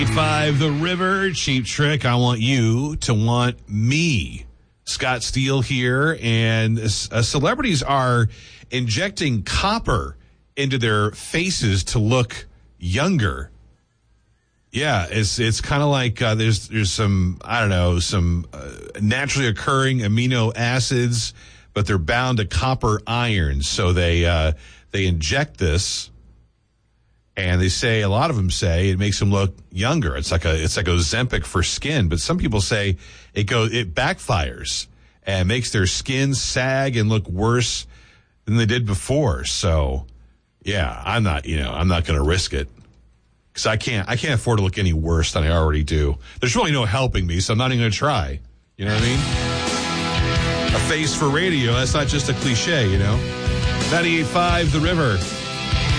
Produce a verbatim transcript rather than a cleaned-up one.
Five, The River, Cheap Trick. I want you to want me. Scott Steele here, and uh, celebrities are injecting copper into their faces to look younger. Yeah, it's it's kind of like uh, there's there's some I don't know some uh, naturally occurring amino acids, but they're bound to copper iron, so they uh, they inject this. And they say, a lot of them say it makes them look younger. It's like a, it's like Ozempic for skin. But some people say it goes, it backfires and makes their skin sag and look worse than they did before. So, yeah, I'm not, you know, I'm not going to risk it because I can't, I can't afford to look any worse than I already do. There's really no helping me, so I'm not even going to try. You know what I mean? A face for radio. That's not just a cliche, you know. ninety-eight point five, The River.